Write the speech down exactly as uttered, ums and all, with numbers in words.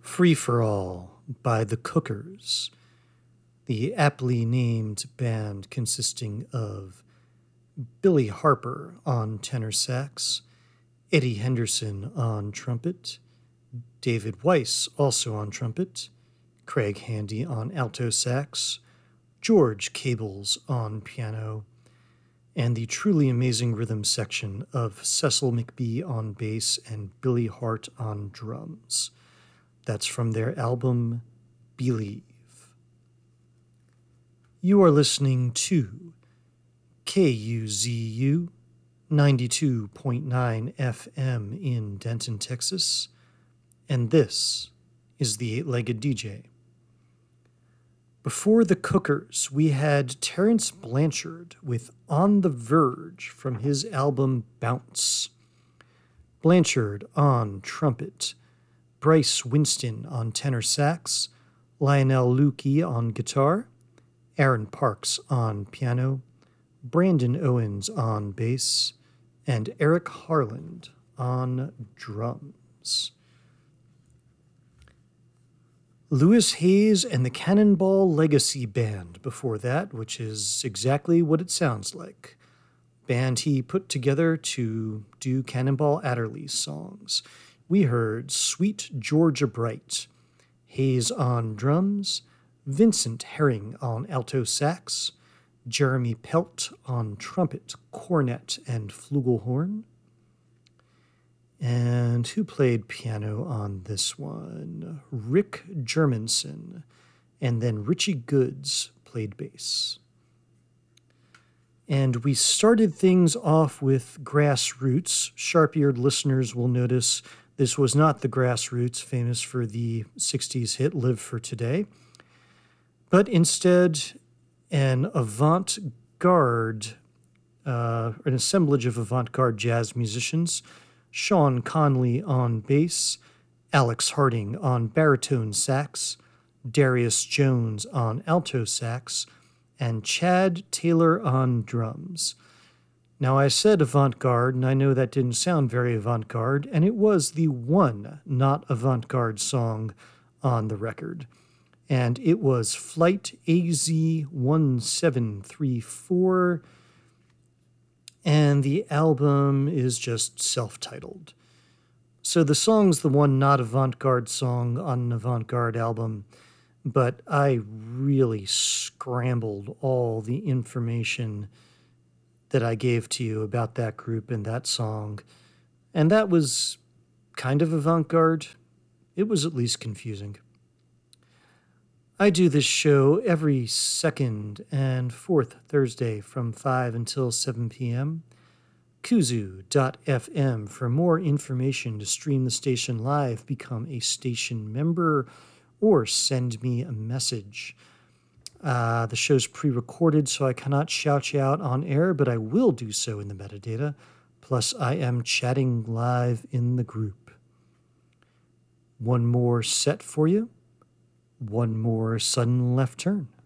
Free for All by The Cookers, the aptly named band consisting of Billy Harper on tenor sax, Eddie Henderson on trumpet, David Weiss also on trumpet, Craig Handy on alto sax, George Cables on piano, and the truly amazing rhythm section of Cecil McBee on bass and Billy Hart on drums. That's from their album, Believe. You are listening to K U Z U ninety-two point nine F M in Denton, Texas, and this is The Eight-Legged D J. Before The Cookers, we had Terence Blanchard with On the Verge from his album Bounce. Blanchard on trumpet, Bryce Winston on tenor sax, Lionel Lukey on guitar, Aaron Parks on piano, Brandon Owens on bass, and Eric Harland on drums. Louis Hayes and the Cannonball Legacy Band before that, which is exactly what it sounds like. Band he put together to do Cannonball Adderley songs. We heard Sweet Georgia Bright, Hayes on drums, Vincent Herring on alto sax, Jeremy Pelt on trumpet, cornet, and flugelhorn. And who played piano on this one? Rick Germanson. And then Richie Goods played bass. And we started things off with Grassroots. Sharp-eared listeners will notice this was not the Grassroots, famous for the sixties hit Live for Today, but instead an avant-garde, uh, an assemblage of avant-garde jazz musicians, Sean Conley on bass, Alex Harding on baritone sax, Darius Jones on alto sax, and Chad Taylor on drums. Now, I said avant-garde, and I know that didn't sound very avant-garde, and it was the one not avant-garde song on the record. And it was Flight A Z one seven three four, and the album is just self-titled. So the song's the one not avant-garde song on an avant-garde album, but I really scrambled all the information that I gave to you about that group and that song, and that was kind of avant-garde. It was at least confusing. I do this show every second and fourth Thursday from five until seven p.m. Kuzu dot f m for more information to stream the station live, become a station member, or send me a message. Uh, the show's pre-recorded, so I cannot shout you out on air, but I will do so in the metadata. Plus, I am chatting live in the group. One more set for you. One more sudden left turn.